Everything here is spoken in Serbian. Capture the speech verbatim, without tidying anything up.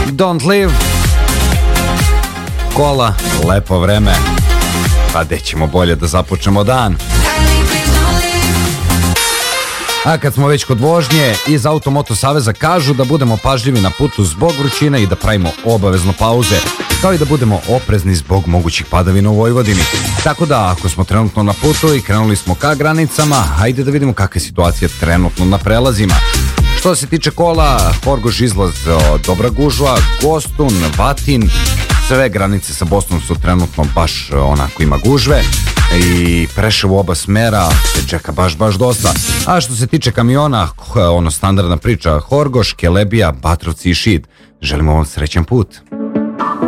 Don't Live. Kola, lepo vreme. Pa gde ćemo bolje da započnemo dan. A kad smo već kod vožnje, iz Automoto Saveza kažu da budemo pažljivi na putu zbog vrućine i da pravimo obavezno pauze, kao i da budemo oprezni zbog mogućih padavina u Vojvodini. Tako da, ako smo trenutno na putu i krenuli smo ka granicama, hajde da vidimo kakva je situacija trenutno na prelazima. Što se tiče kola, Horgoš izlaz, dobra gužva, Gostun, Vatin, sve granice sa Bosnom su trenutno baš onako ima gužve i Preševo u oba smera se čeka baš baš dosta. A što se tiče kamiona, ono standardna priča, Horgoš, Kelebija, Batrovci i Šid. Želimo vam srećan put.